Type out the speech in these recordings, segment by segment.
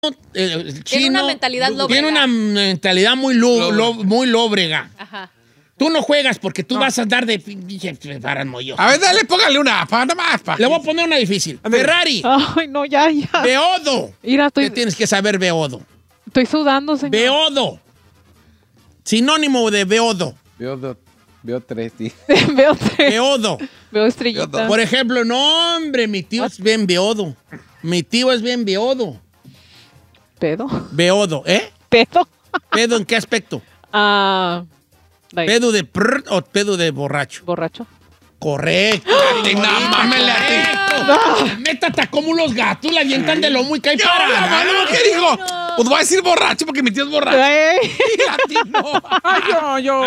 el chino Tiene una mentalidad lóbrega. Tiene una mentalidad muy lóbrega. Ajá. Tú no juegas porque tú vas a andar de paranoio. A ver, dale, póngale una, nada más. Le voy a poner una difícil. Ferrari. Ay, no, ya. Beodo. Mira, ¿Qué tienes que saber, beodo? Estoy sudando, señor. Beodo. Sinónimo de beodo. Veo tres, sí. Veo tres. Beodo. Veo estrellitas. Por ejemplo, no, hombre, mi tío es bien beodo. Mi tío es bien beodo. ¿Pedo? Beodo, ¿eh? ¿Pedo? ¿Pedo en qué aspecto? ¿Pedo de prr o pedo de borracho? Borracho. Correcto. No, mámele a ti. Métate como los gatos, la avientan de lomo y cae para. ¿Qué dijo? Pues voy a decir borracho porque mi tío es borracho. Y a ti no. Yo.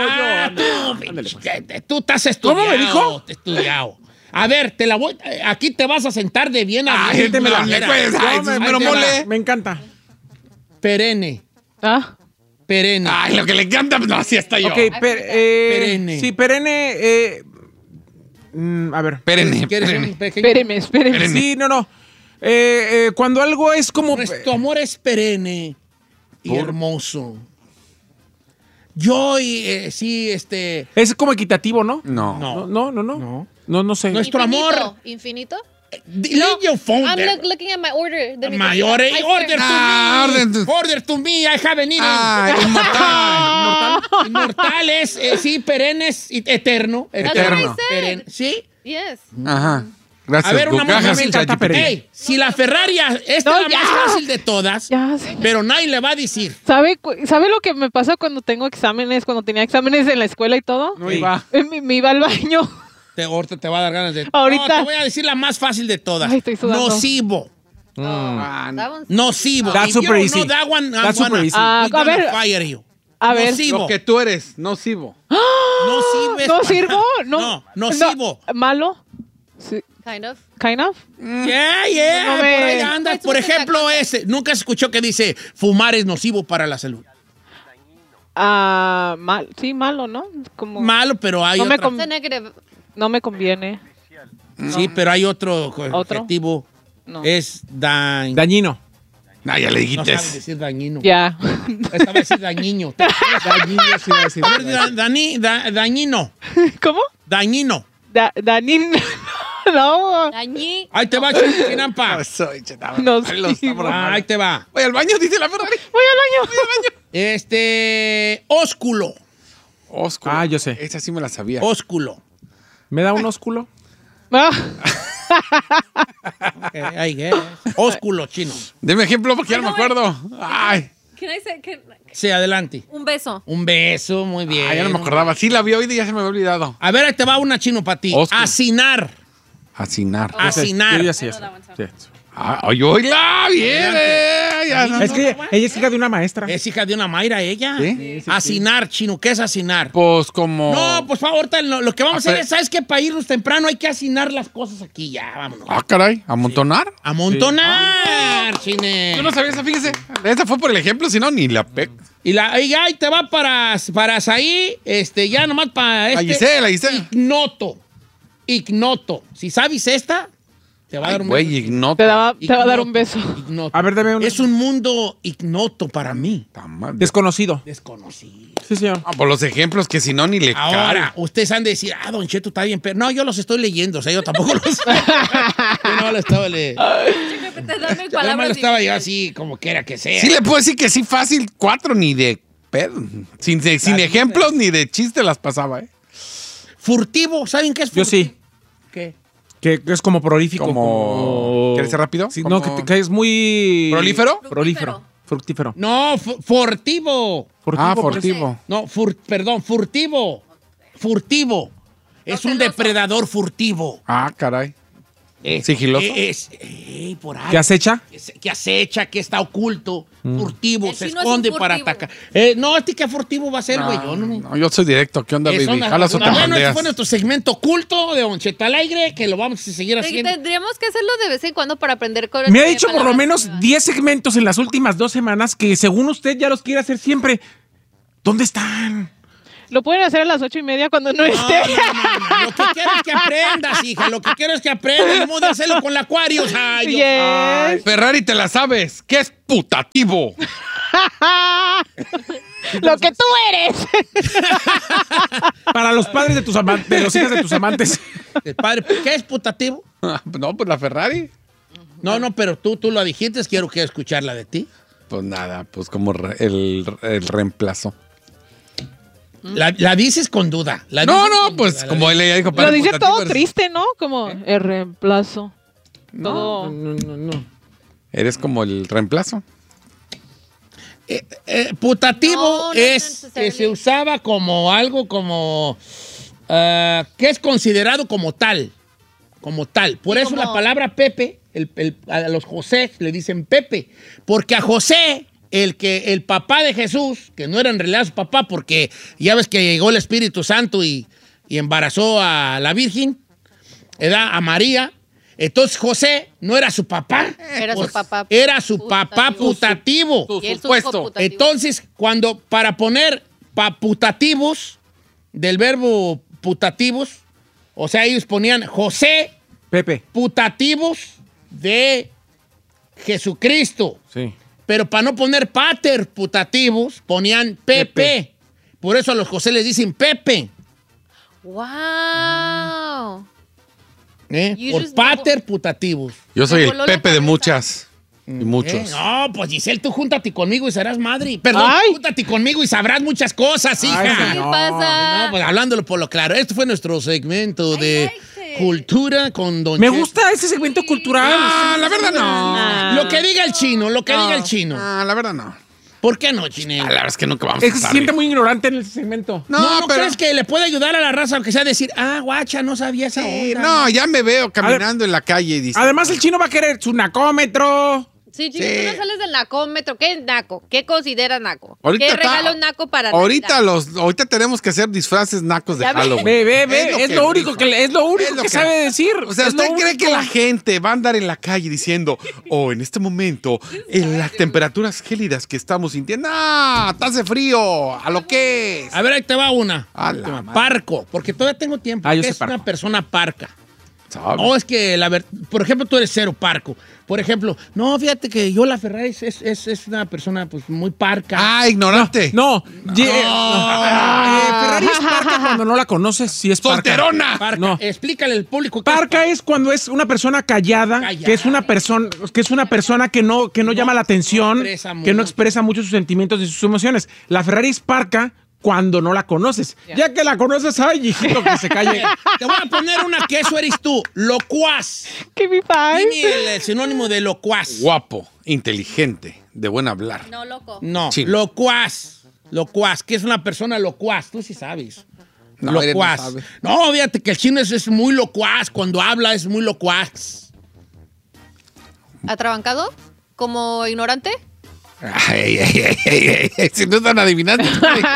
Tú estás estudiado. ¿Cómo me dijo? Estudiado. A ver, te la voy. Aquí te vas a sentar de bien a bien. Gente me la pues, ay, me lo mole. Me encanta. Perenne. Perenne. Ay, lo que le encanta, no, así está yo. Ok, perenne. Sí, perenne. A ver. Perenne. Espéreme. Sí, no. Cuando algo es como... Tu amor es perenne y hermoso. Yo, sí, Es como equitativo, ¿no? No. No sé. Nuestro amor. ¿Infinito? Leave your phone I'm there. looking at my order. My order to me. I have inmortal. Inmortal es, sí, perennes, eterno. Eterno. Said. ¿Sí? Yes. Ajá. Gracias. A ver, una Google. más. me encanta perenne. Hey, si la Ferrari, esta No, es la ya. más fácil de todas, Ya sé. pero nadie le va a decir. ¿Sabe lo que me pasa cuando tengo exámenes, cuando tenía exámenes en la escuela y todo? No iba. Me iba al baño. Ahorita te va a dar ganas de... Ahorita. No, te voy a decir la más fácil de todas. Ay, estoy sudando. Nocivo. That one's Nocivo. That's If you super don't easy. know that one, That's super easy. we're gonna A ver. fire you. A ver. Nocivo. Lo que tú eres, nocivo. Nocivo es ¿No para- sirvo? No. nocivo. No, ¿malo? Sí. kind of. Kind of. Yeah, No por me- ahí andas. Por ejemplo, nunca se escuchó que dice fumar es nocivo para la salud. Sí, malo, ¿no? Como Malo, pero hay No me otra. It's a negative. no me conviene. Sí, pero hay otro ¿Otro? adjetivo. No. Es Dañino. No, ya le No dijiste. sabes decir dañino. Ya. Esta vez es dañino. Dañino, sí va a decir. A ver, dañino. ¿Cómo? Dañino. Danin. No. Dañí. Ahí te va, Chinampa. Soy chetado. Nocivo. Ahí te va. Voy al baño, dice la Ferrari. Voy al baño. Ósculo. Ósculo. Ah, yo sé. Esa sí me la sabía. Ósculo. ¿Me da un ósculo? Ahí, ósculo chino. Deme ejemplo porque ya no me acuerdo. Ay. Can I say Sí, adelante. un beso? Un beso, muy bien. Ya no me acordaba. Sí la vi hoy y ya se me había olvidado. A ver, ahí te va una chino para ti. Ósculo. Asinar. Asinar. Asinar. Yo ya sé eso. Sí. Ay, oíla, bien. Ya no. Es que ella es hija de una maestra. Es hija de una Mayra, ella. ¿Sí? Asinar, chino. ¿Qué es asinar? Pues como... No, pues ahorita lo que vamos a hacer pero- es, ¿sabes qué? Para irnos temprano hay que asinar las cosas aquí ya, vámonos. Ah, caray. ¿Amontonar? Amontonar, chine. Yo no sabía esa, fíjese. Esa fue por el ejemplo, si no, ni la pe... Y ahí te va para Saí, ya nomás para La Gisela. Ignoto. Si sabes esta, te va a dar un Güey, beso. ignoto. Te va a dar un beso. Ignoto. A ver, dame una. Es un mundo ignoto para mí. Desconocido. Desconocido. Sí, señor. Ah, por los ejemplos que si no, ni le Ahora, cae. ustedes han de decir, Don Cheto está bien, pero no, yo los estoy leyendo, o sea, yo tampoco los... yo no lo estaba leyendo. Dame Yo palabras estaba yo difíciles. así, como quiera que sea. Sí le puedo decir que sí fácil, 4 ni de pedo. Sin ejemplos ni de chiste las pasaba, ¿eh? Furtivo, ¿saben qué es Yo furtivo? sí. ¿Qué? Que es como prolífico. ¿Quieres ser rápido? Sí, Como- no, que es muy... ¿Prolífero? Prolífero. Fructífero. No, furtivo. Ah, pues. furtivo. No, perdón, furtivo. Furtivo. Es un celoso. depredador furtivo. Ah, caray. ¿Sigiloso? Por ahí. ¿Qué acecha? Que acecha, que está oculto, furtivo, El se chino es esconde un para furtivo. atacar. No, ¿qué furtivo va a ser, güey? Yo no. No, yo soy directo. ¿Qué onda, baby? Jalas o te Bueno, este bandeas. fue nuestro segmento oculto de Don Cheto al aire, que lo vamos a seguir haciendo. Tendríamos que hacerlo de vez en cuando para aprender con Me ha dicho por lo palabras menos nuevas. 10 segmentos en las últimas 2 semanas que según usted ya los quiere hacer siempre. ¿Dónde están? Lo pueden hacer a las 8:30 cuando no esté. No. Lo que quiero es que aprendas, hija. Lo que quiero es que aprendas. No de hacerlo con la Aquarius. Ay, Dios. Yes. Ferrari, te la sabes. ¿Qué es putativo? Lo que tú eres. Para los padres de tus amantes, de los hijos de tus amantes. El padre, ¿qué es putativo? No, pues la Ferrari. No, pero tú lo dijiste. Quiero escucharla de ti. Pues nada, pues como el reemplazo. La dices con duda. No, pues como él ya dijo. Lo padre dice putativo, todo eres- triste, ¿no? Como el reemplazo. Todo. No. Eres como el reemplazo. Putativo No, no es que se usaba como algo como que es considerado como tal. Como tal. Por Sí, eso como- la palabra Pepe, a los José le dicen Pepe. Porque a José, el papá de Jesús, que no era en realidad su papá, porque ya ves que llegó el Espíritu Santo y embarazó a la Virgen, a María. Entonces José no era su papá. Era su papá Era su papá putativo. Y él supuesto. supo putativo. Entonces, para poner putativos, del verbo putativos, o sea, ellos ponían José Pepe. putativos de Jesucristo. Sí. Pero para no poner pater putativos, ponían Pepe. Pepe. Por eso a los José les dicen Pepe. ¡Wow! You Por just pater putativos. Yo soy Me el voló la Pepe de cabeza. muchas. Y muchos. No, pues Giselle, tú júntate conmigo y serás madre. Perdón, Ay. júntate conmigo y sabrás muchas cosas, hija. Ay, ¿Qué señor. pasa? No, pues hablándolo por lo claro. Este fue nuestro segmento de liked it. cultura con Don Me Cheto. gusta ese segmento cultural. Ah, la verdad no. Lo que diga el chino, diga el chino. Ah, la verdad no. ¿Por qué no, Chinel? Ah, la verdad es que nunca vamos Es a que se estar siente bien. muy ignorante en el segmento. ¿No crees que le puede ayudar a la raza, aunque sea decir, guacha, no sabía esa Sí, onda? no, ya me veo caminando en la calle y dice. Además, el chino va a querer su nacómetro. Sí, chicos, Sí. tú no sales del nacómetro. ¿Qué es naco? ¿Qué consideras naco? Ahorita ¿Qué está- regala un naco para Ahorita Navidad? ahorita tenemos que hacer disfraces nacos de Ya ves. Halloween. Es lo único que sabe decir. O sea, Es lo ¿usted cree único. que la gente va a andar en la calle diciendo, en este momento, en las temperaturas gélidas que estamos sintiendo, hace frío, a lo que es? A ver, ahí te va una. A la Última. madre. Parco, porque todavía tengo tiempo. Yo ¿Qué sé es una parco. persona parca? ¿Sabe? No, es que, por ejemplo, tú eres cero parco. Por ejemplo, no, fíjate que yo la Ferrari es una persona pues muy parca. Ignorante. No. Ferrari es parca cuando no la conoces, sí es parca. ¡Solterona! Parca. No. Explícale al público. qué es Parca es cuando es una persona callada, Callada. que es una persona que no llama la atención, expresa que no mucho. expresa mucho sus sentimientos y sus emociones. La Ferrari es parca cuando no la conoces. Ya que la conoces, ay, hijito, que se calle. Te voy a poner una que eso eres tú. Locuaz. Give me five. Dime el sinónimo de locuaz. Guapo, inteligente, de buen hablar. No, loco. No, Chino. locuaz. Locuaz. ¿Qué es una persona locuaz? Tú sí sabes. No, Locuaz. él no sabe. No, fíjate que el chino es muy locuaz. Cuando habla es muy locuaz. ¿Atrabancado? ¿Como ignorante? Si no están adivinando.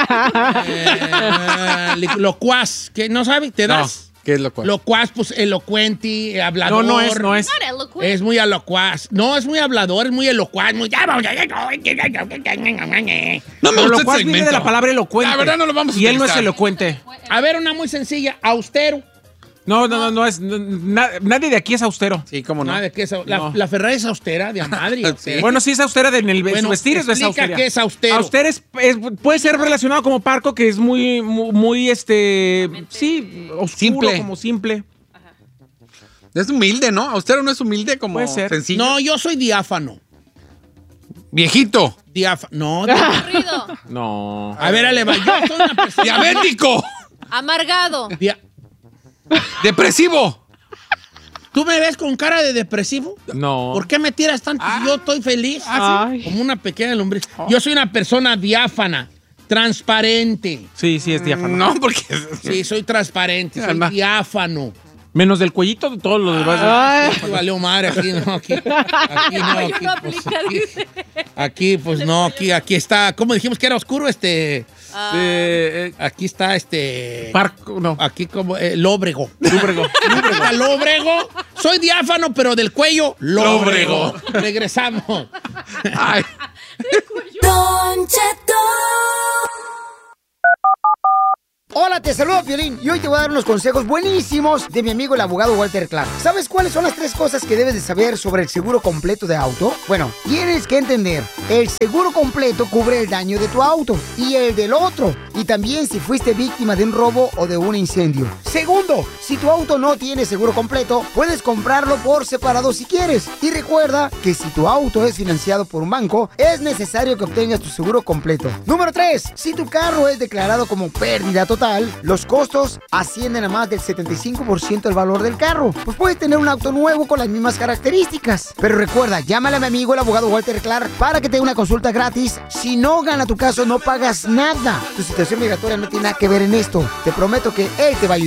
Locuaz. ¿Qué? ¿No sabes? ¿Te No, das? ¿qué es lo cual? Locuaz, pues elocuente, hablador. No es. Not eloquent. Es muy locuaz. No, es muy hablador, es muy elocuaz. Muy... No me Pero gusta lo el cual viene de segmento. la palabra elocuente. La verdad no lo vamos a Y él no es utilizar. elocuente. A ver, una muy sencilla. Austero. No es. Nadie de aquí es austero. Sí, cómo no. Nada de que es, No. la Ferrari es austera, de a madre. austera. Bueno, sí es austera en el Bueno, su vestir es explica austera. qué es austero. Austero puede ser relacionado como parco, que es muy sí, oscuro, Simple. como simple. Es humilde, ¿no? Austero no es humilde como Puede ser. sencillo. No, yo soy diáfano. Viejito. No, Aburrido. No. a ver, Aleva, yo soy una persona... Diabético. Amargado. Depresivo. ¿Tú me ves con cara de depresivo? No. ¿Por qué me tiras tanto? Si yo estoy feliz. Ay. Como una pequeña lombriz. Yo soy una persona diáfana, transparente. Sí, es diáfano. No, porque... Sí, soy transparente, soy Alma. diáfano. Menos del cuellito, de todos los demás. Aquí valió madre, aquí no, aquí no, aquí, No pues, aplica, dice. aquí, pues no, aquí está, ¿cómo dijimos que era oscuro? Aquí está, Parco, no. aquí como, lóbrego. Lúbrego. Está lóbrego, soy diáfano, pero del cuello, lóbrego. Regresamos. Ay. Don Cheto. Hola, te saludo, Piolín, y hoy te voy a dar unos consejos buenísimos de mi amigo el abogado Walter Clark. ¿Sabes cuáles son las 3 cosas que debes de saber sobre el seguro completo de auto? Bueno, tienes que entender, el seguro completo cubre el daño de tu auto y el del otro, y también si fuiste víctima de un robo o de un incendio. Segundo, si tu auto no tiene seguro completo, puedes comprarlo por separado si quieres. Y recuerda que si tu auto es financiado por un banco, es necesario que obtengas tu seguro completo. Número 3, si tu carro es declarado como pérdida total, los costos ascienden a más del 75% del valor del carro. Pues puedes tener un auto nuevo con las mismas características. Pero recuerda, llámale a mi amigo el abogado Walter Clark para que te dé una consulta gratis. Si no gana tu caso, no pagas nada. Tu situación migratoria no tiene nada que ver en esto. Te prometo que él te va a ayudar.